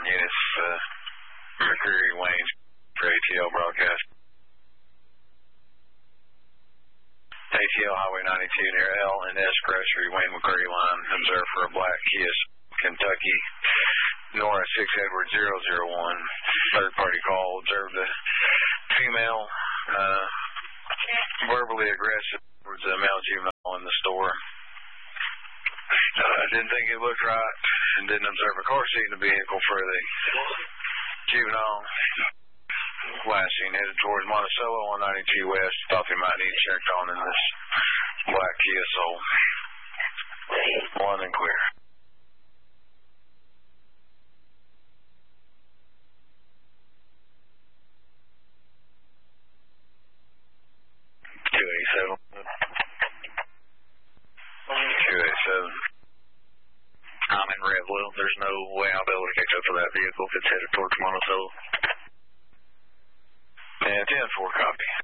units, Mercury, Wayne, for ATL broadcast. ATL Highway 92 near L and S Grocery, Wayne McCurry line. Observed for a black Kia, Kentucky. Nora 6 Edward 001. Third party call. Observed a female verbally aggressive towards a male juvenile in the store. Didn't think it looked right and didn't observe a car seat in the vehicle for the juvenile. Last seen headed towards Monticello on 92 West. Thought they might need checked on in this black Kia Soul. One and clear. I'm in Redwood. There's no way I'll be able to catch up to that vehicle if it's headed towards Monticello. Yeah, 10-4 copy.